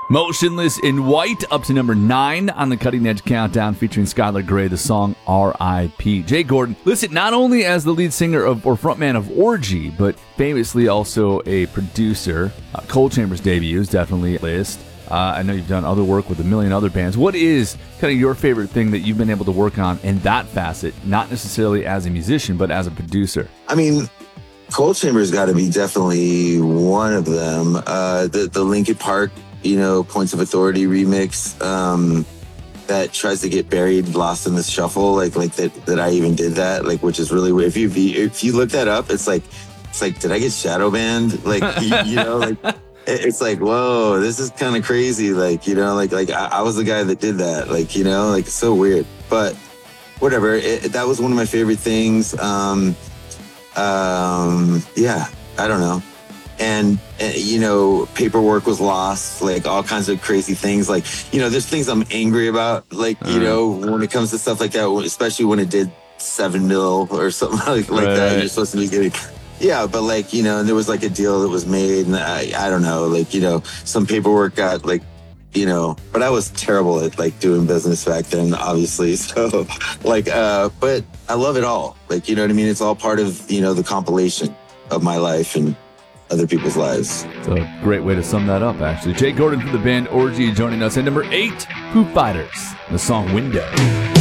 Motionless in White, up to number 9 on the Cutting Edge Countdown, featuring Skylar Grey, the song R.I.P. Jay Gordon, listed not only as the lead singer of or frontman of Orgy, but famously also a producer. Coal Chamber's debut is definitely a list. I know you've done other work with a million other bands. What is kind of your favorite thing that you've been able to work on in that facet, not necessarily as a musician, but as a producer? I mean, Coal Chamber's got to be definitely one of them. The Linkin Park, Points of Authority remix that tries to get buried, lost in the shuffle, like that I even did that, like, which is really weird. If you look that up, it's like, did I get shadow banned? Like, like it's like, whoa, this is kind of crazy. Like, I was the guy that did that. Like, it's so weird. But whatever. That was one of my favorite things. Yeah, I don't know. And Paperwork was lost, like all kinds of crazy things. Like, there's things I'm angry about, like, when it comes to stuff like that, especially when it did 7 mil or something like that. You're supposed to be getting, yeah, but like, and there was like a deal that was made, and I don't know, like, some paperwork got like, but I was terrible at like doing business back then, obviously. So like, but I love it all. Like, you know what I mean? It's all part of, the compilation of my life and other people's lives. It's a great way to sum that up, actually. Jay Gordon from the band Orgy joining us at number 8, Foo Fighters, the song Window.